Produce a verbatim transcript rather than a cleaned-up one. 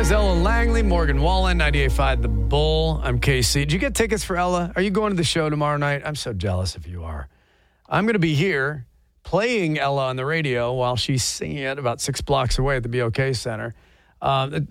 is Ella Langley, Morgan Wallen, ninety-eight point five The Bull. I'm K C. Did you get tickets for Ella? Are you going to the show tomorrow night? I'm so jealous if you are. I'm going to be here playing Ella on the radio while she's singing it about six blocks away at the B O K Center. Um,